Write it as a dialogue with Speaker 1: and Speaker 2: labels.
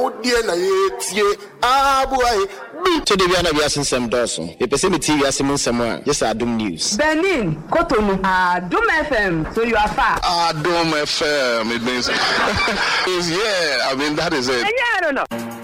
Speaker 1: odie na yetie abuai
Speaker 2: to the Viana Viasin Dawson. A pessimity Yasimon Samuel. Yes, Adum News.
Speaker 3: Benin, Cotonou, Adum FM. So you are far.
Speaker 4: Adum FM. It means, yeah, I mean, that is it.
Speaker 3: Yeah, I don't know.